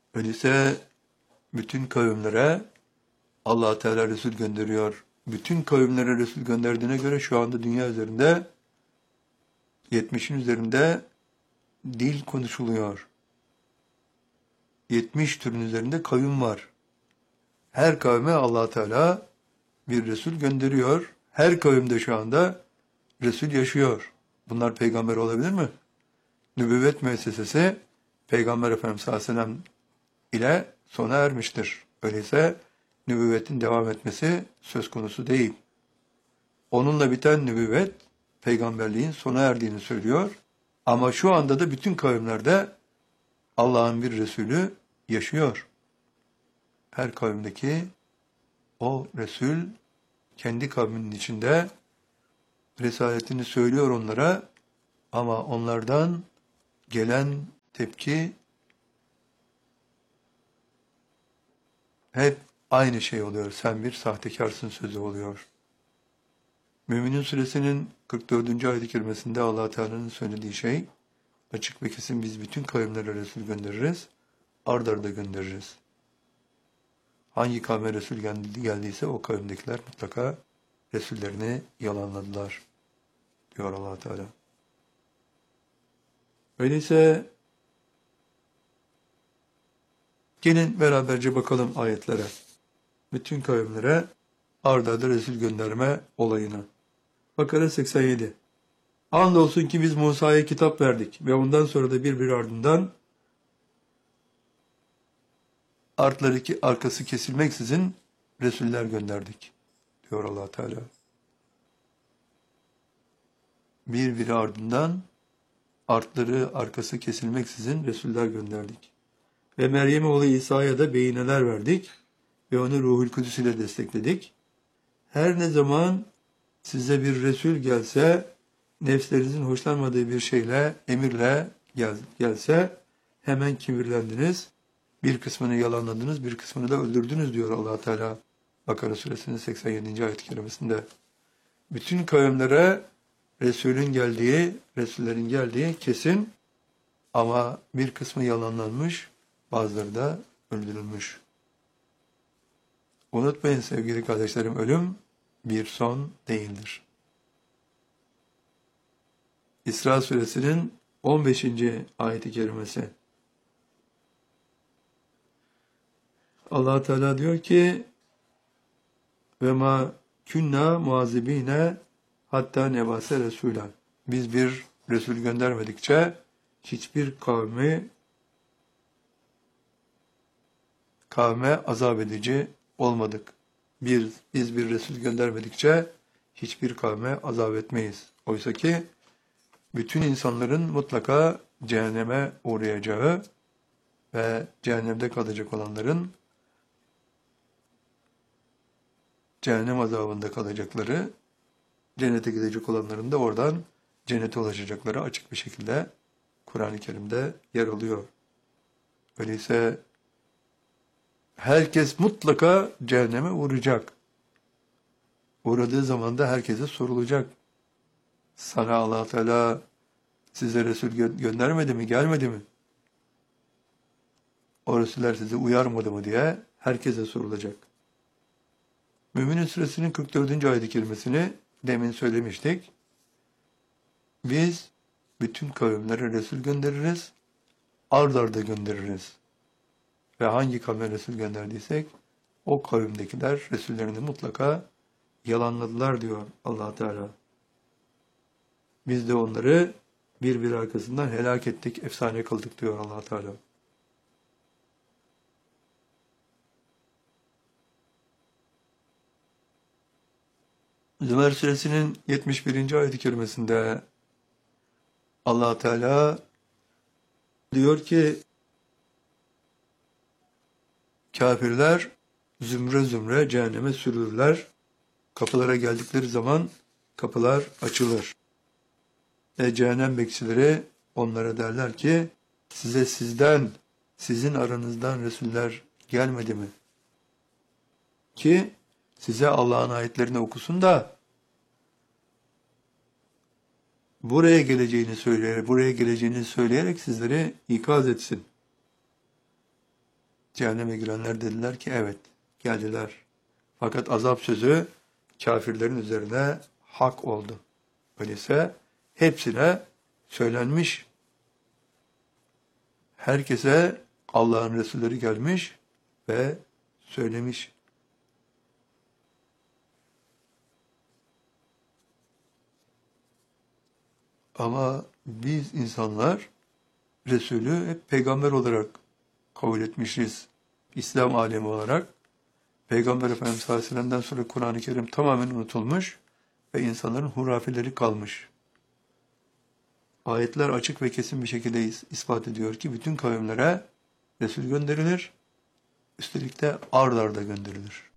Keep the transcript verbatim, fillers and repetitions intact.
Öyleyse bütün kavimlere Allah Teala Resul gönderiyor. Bütün kavimlere Resul gönderdiğine göre şu anda dünya üzerinde yetmişin üzerinde dil konuşuluyor. yetmiş türün üzerinde kavim var. Her kavme Allah Teala bir Resul gönderiyor. Her kavimde şu anda Resul yaşıyor. Bunlar peygamber olabilir mi? Nübüvvet müessesesi Peygamber Efendimiz sallallahu aleyhi ve sellem ile sona ermiştir. Öyleyse nübüvvetin devam etmesi söz konusu değil. Onunla biten nübüvvet peygamberliğin sona erdiğini söylüyor. Ama şu anda da bütün kavimlerde Allah'ın bir Resulü yaşıyor. Her kavimdeki o Resul kendi kavminin içinde risaletini söylüyor onlara ama onlardan gelen tepki hep aynı şey oluyor. Sen bir sahtekarsın sözü oluyor. Mü'minin suresinin kırk dördüncü ayet-i kerimesinde Allah Teala'nın söylediği şey açık ve kesin, biz bütün kavimlere Resul göndeririz, ard arda göndeririz. Hangi kavme Resul geldiyse o kavimdekiler mutlaka Resullerini yalanladılar diyor Allah Teala. Öyleyse gelin beraberce bakalım ayetlere. Bütün kavimlere ard arda Resul gönderme olayına. Bakara seksen yedi. Andolsun ki biz Musa'ya kitap verdik ve ondan sonra da bir bir ardından artları ki arkası kesilmeksizin Resuller gönderdik diyor Allah Teala. Bir bir ardından artları arkası kesilmeksizin Resuller gönderdik. Ve Meryem oğlu İsa'ya da beyineler verdik ve onu Ruhul Kudüs ile destekledik. Her ne zaman size bir Resul gelse, nefslerinizin hoşlanmadığı bir şeyle, emirle gel, gelse hemen kibirlendiniz. Bir kısmını yalanladınız, bir kısmını da öldürdünüz diyor Allah Teala Bakara suresinin seksen yedinci ayet-i kerimesinde. Bütün kavimlere Resulün geldiği, Resullerin geldiği kesin ama bir kısmı yalanlanmış, bazıları da öldürülmüş. Unutmayın sevgili kardeşlerim, ölüm bir son değildir. İsra suresinin on beşinci ayet-i kerimesi. Allah Teala diyor ki: "Ve ma kunna muazibine hatta nebase resula." Biz bir Resul göndermedikçe hiçbir kavmi kavme azap edici olmadık. Bir, biz bir Resul göndermedikçe hiçbir kavme azap etmeyiz. Oysa ki bütün insanların mutlaka cehenneme uğrayacağı ve cehennemde kalacak olanların cehennem azabında kalacakları, cennete gidecek olanların da oradan cennete ulaşacakları açık bir şekilde Kur'an-ı Kerim'de yer alıyor. Öyleyse herkes mutlaka cehenneme uğrayacak. Uğradığı zaman da herkese sorulacak. Sana Allah Teala size Resul gö- göndermedi mi, gelmedi mi? O Resuller sizi uyarmadı mı diye herkese sorulacak. Mü'minin suresinin kırk dördüncü ayet-i kerimesini demin söylemiştik. Biz bütün kavimlere Resul göndeririz, ard arda göndeririz. Ve hangi kavme Resul gönderdiysek o kavimdekiler Resullerini mutlaka yalanladılar diyor Allah Teala. Biz de onları bir bir arkasından helak ettik, efsane kıldık diyor Allah Teala. Zümer suresinin yetmiş birinci ayet-i kerimesinde Allah Teala diyor ki kafirler zümre zümre cehenneme sürülürler. Kapılara geldikleri zaman kapılar açılır. Ve cehennem bekçileri onlara derler ki size sizden, sizin aranızdan Resuller gelmedi mi? Ki size Allah'ın ayetlerini okusun da buraya geleceğini söyleyerek, buraya geleceğini söyleyerek sizleri ikaz etsin. Cehenneme girenler dediler ki evet geldiler. Fakat azap sözü kafirlerin üzerine hak oldu. Öyleyse hepsine söylenmiş. Herkese Allah'ın Resulleri gelmiş ve söylemiş. Ama biz insanlar Resulü hep peygamber olarak kabul etmişiz. İslam alemi olarak. Peygamber Efendimiz sallallahu aleyhi ve sellem'den sonra Kur'an-ı Kerim tamamen unutulmuş ve insanların hurafeleri kalmış. Ayetler açık ve kesin bir şekilde ispat ediyor ki bütün kavimlere Resul gönderilir. Üstelik de ard arda gönderilir.